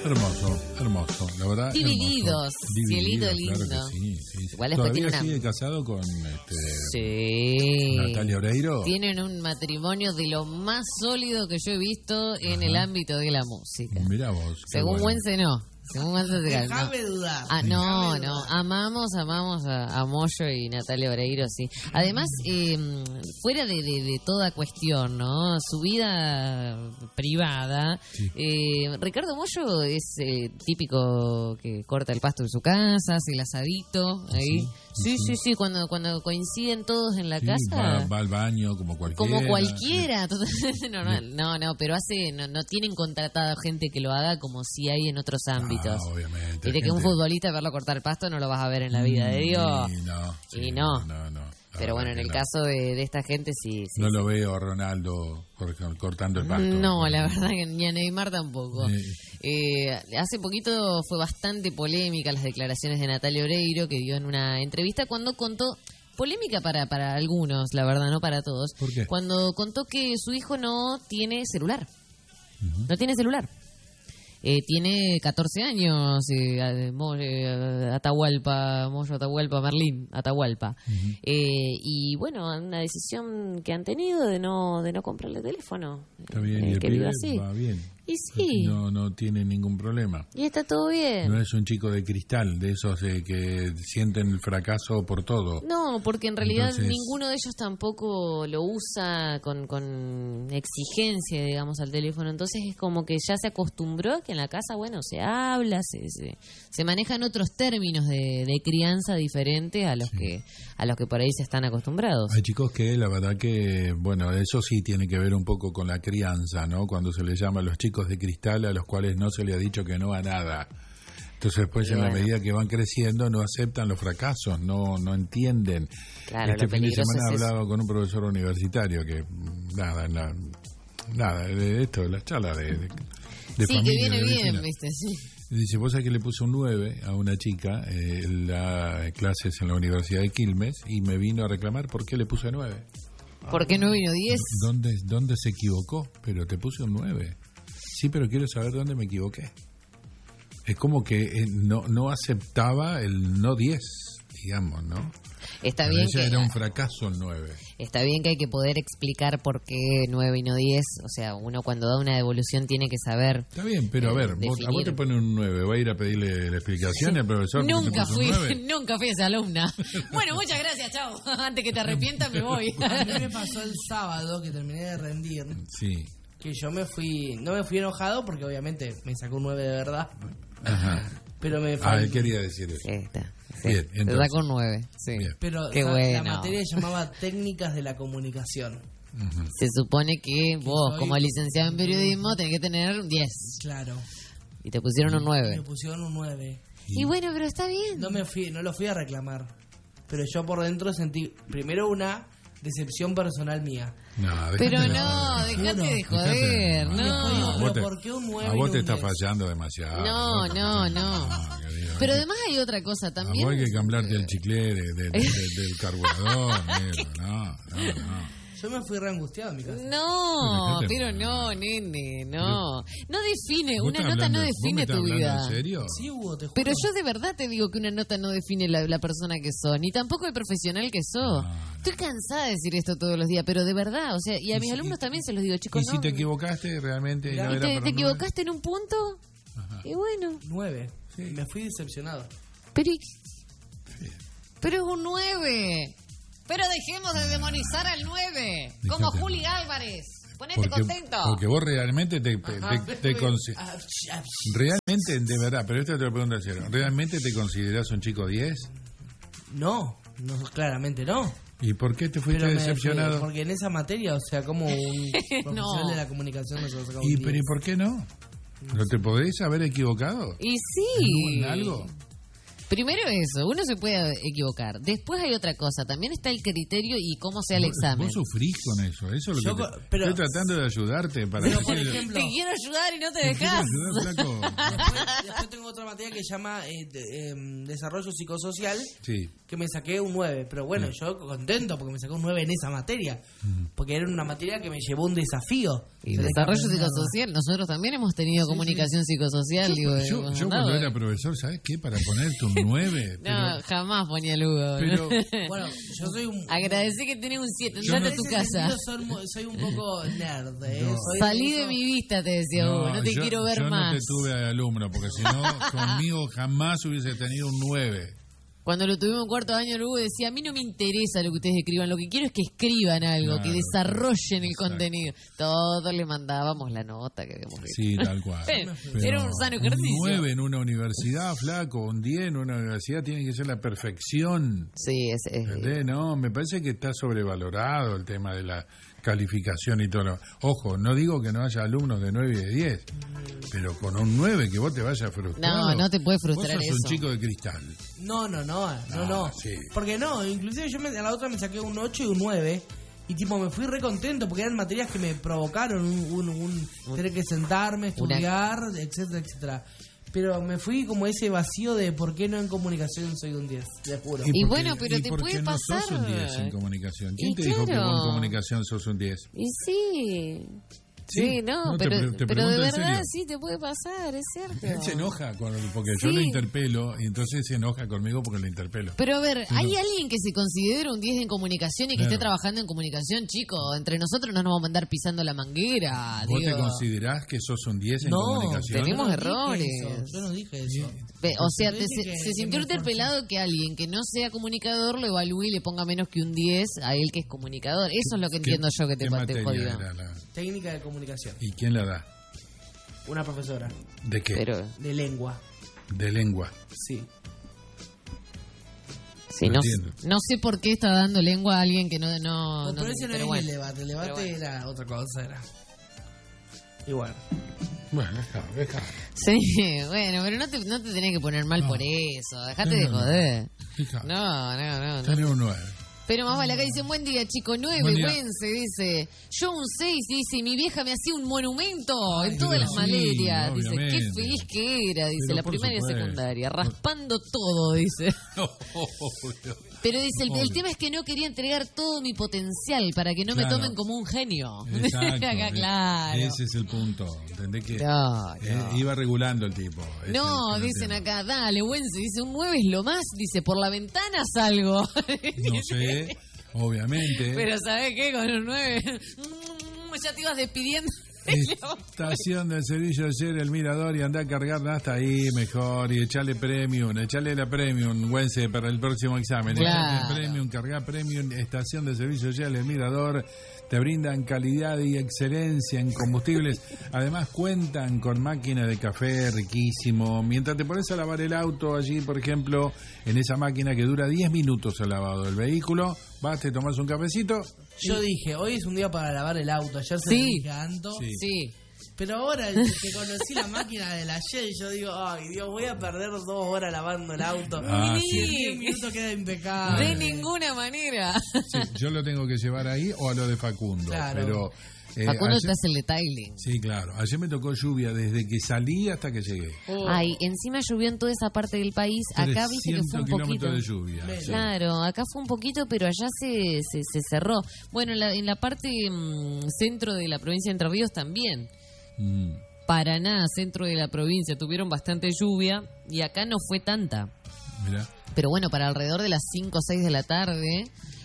Hermoso, la verdad. Divididos, cielito lindo. Claro que sí. Igual después ¿Todavía tiene una... sigue casado con sí. Natalia Oreiro? Tienen un matrimonio de lo más sólido que yo he visto en el ámbito de la música. Mirá vos. Según bueno. Wense, no. Déjame dudar. No. Amamos a Moyo y Natalia Oreiro, sí. Además, fuera de toda cuestión, ¿no? Su vida privada, Sí. Ricardo Moyo es típico que corta el pasto en su casa, hace el asadito ahí. Sí. Cuando coinciden todos en la Sí, casa. va al baño como cualquiera. Como cualquiera, totalmente normal. No, pero no tienen contratado gente que lo haga como si hay en otros ámbitos. Obviamente. Viste que un futbolista verlo cortar el pasto no lo vas a ver en la vida de Dios. No. Pero bueno, en el caso de esta gente sí. No lo veo a Ronaldo cortando el pasto. No, la verdad que ni a Neymar tampoco. Hace poquito fue bastante polémica las declaraciones de Natalia Oreiro, que dio en una entrevista cuando contó... Polémica para algunos, la verdad, no para todos. ¿Por qué? Cuando contó que su hijo no tiene celular. No tiene celular. Tiene 14 años, Moyo, Merlín, Atahualpa. Y bueno, una decisión que han tenido de no comprarle teléfono. Está bien, y el que pibe viva así. va bien. Y sí. No tiene ningún problema. Y está todo bien. No es un chico de cristal, de esos que sienten el fracaso por todo. No, porque en realidad Entonces... ninguno de ellos tampoco lo usa con exigencia, digamos, al teléfono. Entonces es como que ya se acostumbró a que en la casa, bueno, se habla, se manejan otros términos de crianza diferentes a los que por ahí se están acostumbrados. Hay chicos que la verdad que, bueno, eso sí tiene que ver un poco con la crianza, ¿no? Cuando se les llama a los chicos de cristal a los cuales no se le ha dicho que no a nada. Entonces después en la medida que van creciendo no aceptan los fracasos, no entienden. Claro, este fin de semana es hablaba con un profesor universitario que nada de esto, de las charlas de sí, familia, que viene de bien, vecina. ¿viste? Sí. Dice, vos sabés que le puse un 9 a una chica en las clases en la Universidad de Quilmes y me vino a reclamar por qué le puse 9. ¿Por qué no vino 10? ¿Dónde se equivocó? Pero te puse un 9. Sí, pero quiero saber dónde me equivoqué. Es como que no aceptaba el no 10, digamos, ¿no? Está Para bien ella que era un fracaso el 9. Está bien que hay que poder explicar por qué 9 y no 10. O sea, uno cuando da una devolución tiene que saber. Está bien, pero a ver, a vos te ponen un 9, ¿va a ir a pedirle la explicación al profesor? Nunca fui esa alumna. Bueno, muchas gracias, chao. Antes que te arrepientas me voy. A mí me pasó el sábado que terminé de rendir. Sí. Que yo no me fui enojado porque obviamente me sacó un 9 de verdad. Ajá. Pero me él quería decir eso. Está. Sí. Bien, Te entonces. sacó un 9. Sí. Bien. Pero Qué la bueno. materia se llamaba Técnicas de la Comunicación. Se supone que vos, soy- como licenciado en periodismo, tenés que tener un 10. Claro. Y te pusieron un 9. Me pusieron un 9. Y bueno, pero está bien. No lo fui a reclamar. Pero yo por dentro sentí primero una decepción personal mía. No, Pero déjate no, dejate de joder. Y después digo, No. pero Vos te- ¿por qué un 9 A y vos un te está 10? fallando demasiado. No. Pero además hay otra cosa A también. vos hay que cambiarte el chicle del carburador, negro. No. Yo me fui reangustiado en mi casa. No, Déjate, pero no, nene, no. No define, ¿Vos una estás nota no hablando- vos me define estás tu hablando vida. ¿En serio? Sí, Hugo, te juro. Pero yo de verdad te digo que una nota no define la persona que sos, ni tampoco el profesional que sos. No. Estoy cansada de decir esto todos los días, pero de verdad, o sea, y a mis alumnos también se los digo, chicos, ¿Y si no. te equivocaste realmente? ¿Y no ¿Y era para te un equivocaste en un punto? Ajá. Y bueno, 9. Me fui decepcionado. pero es un 9. Pero dejemos de demonizar al 9, como Déjate. Juli Álvarez. Ponete contento. Porque vos realmente realmente, de verdad, pero esto te lo pregunto en serio, ¿realmente te considerás un chico 10? No, claramente no. ¿Y por qué te fuiste Pero decepcionado? porque en esa materia, o sea, como un profesional de la comunicación no se lo sacaba un ¿Pero y 10. por qué no? ¿No te podés haber equivocado? Y sí. ¿En algo? Primero eso, uno se puede equivocar. Después hay otra cosa, también está el criterio y cómo sea el examen. Vos sufrís con eso es lo que estoy tratando de ayudarte para pero, por ejemplo, te quiero ayudar y no te dejás. Después tengo otra materia que se llama Desarrollo Psicosocial, sí, que me saqué un 9, pero bueno, yo contento porque me saqué un 9 en esa materia, porque era una materia que me llevó un desafío. Y desarrollo psicosocial, nosotros también hemos tenido comunicación psicosocial. Yo cuando era profesor, ¿sabes qué? Para ponerte un 9. No, jamás ponía el Hugo. Pero, bueno, yo soy un... Agradecí que tenés un 7, andate a tu casa. Soy un poco nerd. Salí de mi vista, te decía Hugo, no te quiero ver más. Yo no te tuve de alumno, porque si no, conmigo jamás hubiese tenido un 9. Cuando lo tuvimos en cuarto año, Hugo decía, a mí no me interesa lo que ustedes escriban, lo que quiero es que escriban algo, que desarrollen el contenido. Todos le mandábamos la nota que habíamos visto. Sí, tal cual. Era un sano ejercicio. Un 9 en una universidad, flaco, un 10 en una universidad tiene que ser la perfección. Sí, es No, me parece que está sobrevalorado el tema de la calificación y todo. Ojo, no digo que no haya alumnos de 9 y de 10, pero con un 9 que vos te vayas frustrado. No te puede frustrar vos sos un chico de cristal. No. Sí. Porque no, inclusive yo a la otra me saqué un 8 y un 9. Y tipo me fui re contento porque eran materias que me provocaron tener que sentarme, estudiar, etcétera, etcétera. Pero me fui como ese vacío de por qué no en comunicación soy un 10, te juro. Y bueno, pero te puede pasar. No sos un 10 en comunicación. ¿Quién te dijo que vos en comunicación sos un 10? Y sí. Sí, no, te pero de verdad serio. sí te puede pasar, es cierto. Él se enoja porque yo lo interpelo y entonces se enoja conmigo porque lo interpelo. Pero a ver, ¿hay alguien que se considera un 10 en comunicación y que esté trabajando en comunicación, chico? Entre nosotros no nos vamos a andar pisando la manguera. ¿Vos te considerás que sos un 10 en comunicación? No, tenemos errores. Yo no dije eso. O sea, se sintió interpelado que alguien que no sea comunicador lo evalúe y le ponga menos que un 10 a él que es comunicador. Eso es lo que entiendo yo que te jodió. Técnica de comunicación. ¿Y quién la da? Una profesora. ¿De qué? De lengua. De lengua. Sí. Sí, no sé por qué está dando lengua a alguien que no pero ese no es bueno. el debate era otra cosa, era igual. Bueno, deja. Sí, bueno, pero no te tenés que poner mal por eso, dejate de joder. No. Tenés un 9. Pero más vale, acá dice, buen día, chico, 9, Güense, dice. Yo un 6, dice, mi vieja me hacía un monumento en todas las materias. Dice, qué feliz que era, dice, pero la primaria y secundaria, raspando todo, dice. Pero dice, el tema es que no quería entregar todo mi potencial para que no me tomen como un genio. Exacto. Acá, claro. Ese es el punto, ¿entendés que no. Iba regulando el tipo? No, dicen acá, dale, Güense, dice, un 9 es lo más, dice, por la ventana salgo. No sé, obviamente. Pero ¿sabés qué? Con un 9, ya te ibas despidiendo. Estación del servicio ayer el Mirador y anda a cargar hasta ahí mejor y echarle la premium, Güense, para el próximo examen. Claro. Premium, cargar premium, estación de servicio ayer el Mirador. Te brindan calidad y excelencia en combustibles. Además cuentan con máquina de café riquísimo. Mientras te pones a lavar el auto allí, por ejemplo, en esa máquina que dura 10 minutos el lavado del vehículo, vas, te tomas un cafecito. Yo dije, hoy es un día para lavar el auto. Ayer se me dije tanto. Sí. Pero ahora que conocí la máquina del ayer, yo digo, ay Dios, voy a perder 2 horas lavando el auto. Sí. 10 minutos queda impecable. De ninguna manera. Sí, yo lo tengo que llevar ahí o a lo de Facundo. Claro. Pero Facundo te hace el detailing. Sí, claro. Ayer me tocó lluvia desde que salí hasta que llegué. Ay, encima llovió en toda esa parte del país. Acá viste que fue un poquito. De lluvia. Claro, acá fue un poquito, pero allá se cerró. Bueno, en la parte centro de la provincia de Entre Ríos también. Paraná, centro de la provincia, tuvieron bastante lluvia y acá no fue tanta. Mirá. Pero bueno, para alrededor de las 5 o 6 de la tarde,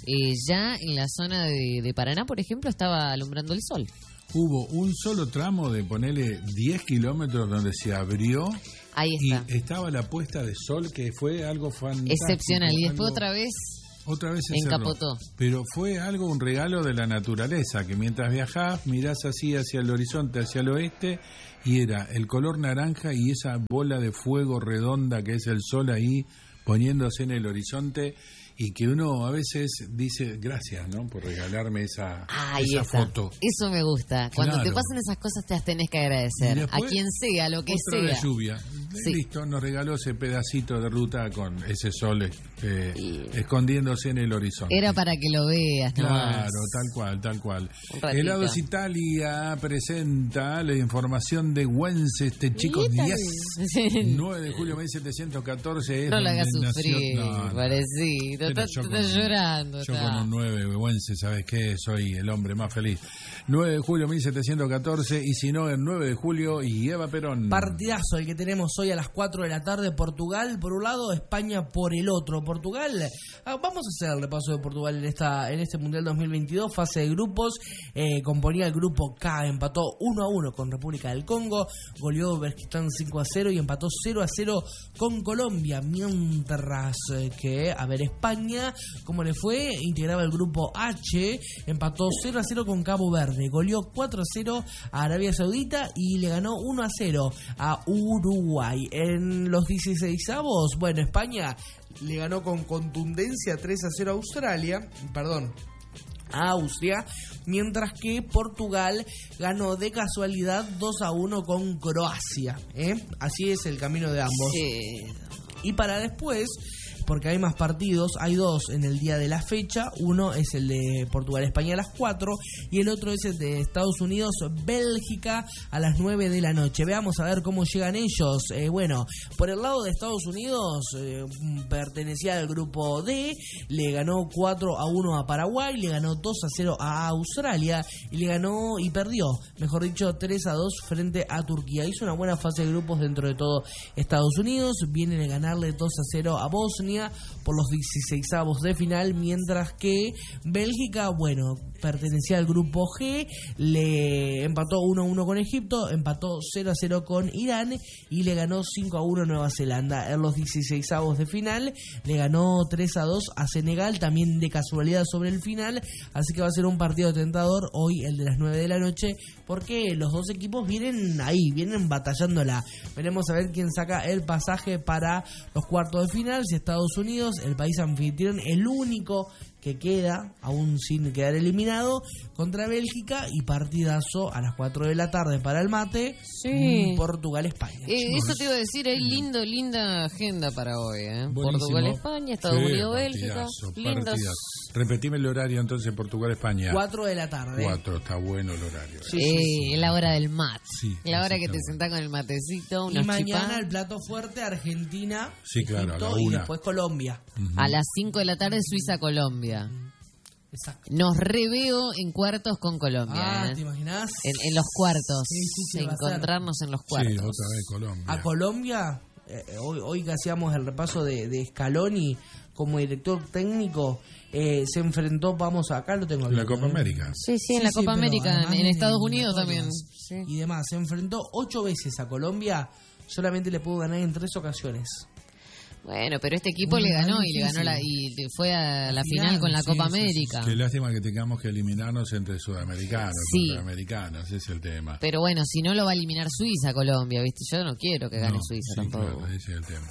ya en la zona de Paraná, por ejemplo, estaba alumbrando el sol. Hubo un solo tramo de ponerle 10 kilómetros donde se abrió. Ahí está. Y estaba la puesta de sol, que fue algo fantástico. Excepcional. Y después otra vez se encapotó. Cerró. Pero fue un regalo de la naturaleza, que mientras viajás mirás así hacia el horizonte, hacia el oeste, y era el color naranja y esa bola de fuego redonda que es el sol ahí poniéndose en el horizonte, y que uno a veces dice gracias, ¿no?, por regalarme esa foto. Eso me gusta. Cuando te pasan esas cosas te las tenés que agedecer. Después, a quien sea, lo que otra sea. De lluvia. Sí. Listo, nos regaló ese pedacito de ruta con ese sol escondiéndose en el horizonte. Era para que lo veas, ¿no? Claro, tal cual. Helados Italia presenta la información de Wencested, chicos, 9 de julio 1714. Es no lo hagas nació, sufrir, parecito. Estás llorando. Yo con un 9 Wences, ¿sabes qué? Soy el hombre más feliz. 9 de julio 1714, y si no, el 9 de julio, y Eva Perón. Partidazo el que tenemos hoy a las 4 de la tarde. Portugal por un lado, España por el otro. Portugal, vamos a hacer el repaso de Portugal en este Mundial 2022, fase de grupos. Componía el grupo K, empató 1-1 con República del Congo, goleó Uzbekistán 5-0 y empató 0-0 con Colombia. Mientras que, España, ¿cómo le fue? Integraba el grupo H, empató 0-0 con Cabo Verde, goleó 4-0 a Arabia Saudita y le ganó 1-0 a Uruguay. En los 16avos, España le ganó con contundencia 3-0 a Austria, mientras que Portugal ganó de casualidad 2-1 con Croacia. Así es el camino de ambos. Sí. Y para después, porque hay más partidos, hay dos en el día de la fecha. Uno es el de Portugal-España a las 4 y el otro es el de Estados Unidos-Bélgica a las 9 de la noche. Veamos a ver cómo llegan ellos. Por el lado de Estados Unidos, pertenecía al grupo D, le ganó 4-1 a Paraguay, le ganó 2-0 a Australia y perdió, mejor dicho, 3-2 frente a Turquía. Hizo una buena fase de grupos dentro de todo Estados Unidos, viene de ganarle 2-0 a Bosnia por los 16avos de final, mientras que Bélgica, pertenecía al grupo G, le empató 1-1 con Egipto, empató 0-0 con Irán y le ganó 5-1 a Nueva Zelanda. En los 16avos de final le ganó 3-2 a Senegal, también de casualidad sobre el final, así que va a ser un partido tentador hoy, el de las 9 de la noche, porque los dos equipos vienen batallándola. Veremos a ver quién saca el pasaje para los cuartos de final. Si Estados Unidos, el país anfitrión, el único que queda, aún sin quedar eliminado, contra Bélgica, y partidazo a las 4 de la tarde para el mate. Sí. Portugal-España. Eso te iba a decir, hay linda agenda para hoy, Portugal-España, Estados Unidos-Bélgica. Partidazo. Repetime el horario entonces, Portugal-España. 4 de la tarde. 4, está bueno el horario. Sí. La hora del mate. Sí, la hora que te sentás con el matecito, y mañana el plato fuerte, Argentina, claro, Egipto, a la 1. Y después Colombia. A las 5 de la tarde, Suiza-Colombia. Exacto. Nos reveo en cuartos con Colombia. ¿Te imaginas? En los cuartos. Sí, encontrarnos en los cuartos. Sí, otra vez Colombia. A Colombia, hoy que hacíamos el repaso de Scaloni como director técnico, se enfrentó, acá lo tengo. La Copa América. Sí, en la Copa América, en Estados Unidos también. Sí. Y demás, se enfrentó 8 veces a Colombia, solamente le pudo ganar en 3 ocasiones. Bueno, pero este equipo le ganó y fue a la final con la Copa América. Qué lástima que tengamos que eliminarnos entre sudamericanos y contraamericanos, ese es el tema. Pero si no lo va a eliminar Suiza, Colombia, ¿viste? Yo no quiero que gane Suiza tampoco. Claro, ese es el tema.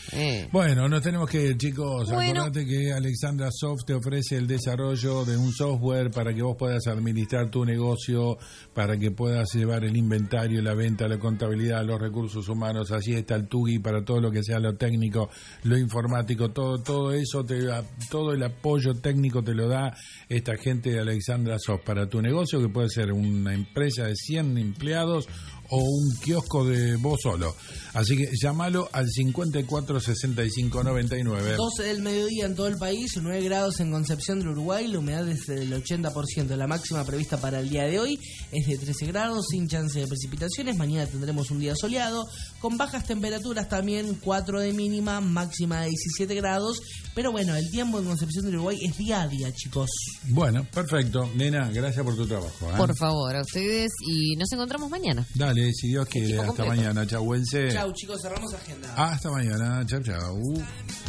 Bueno, nos tenemos que ir, chicos. Acordate que Alexandra Soft te ofrece el desarrollo de un software para que vos puedas administrar tu negocio, para que puedas llevar el inventario, la venta, la contabilidad, los recursos humanos. Allí está el TUGI para todo lo que sea lo técnico, lo informático, todo eso, todo el apoyo técnico te lo da esta gente de Alexandra Soft para tu negocio, que puede ser una empresa de 100 empleados o un kiosco de vos solo. Así que llámalo al 54 65 99. 12 del mediodía en todo el país, 9 grados en Concepción del Uruguay, la humedad es del 80%. La máxima prevista para el día de hoy es de 13 grados, sin chance de precipitaciones. Mañana tendremos un día soleado, con bajas temperaturas también, 4 de mínima, máxima de 17 grados. Pero el tiempo en Concepción del Uruguay es día a día, chicos. Bueno, perfecto. Nena, gracias por tu trabajo. Por favor, a ustedes, y nos encontramos mañana. Dale, si Dios quiere. Hasta mañana. Chau, Wences. Chau, chicos, cerramos agenda. Hasta mañana. Chau.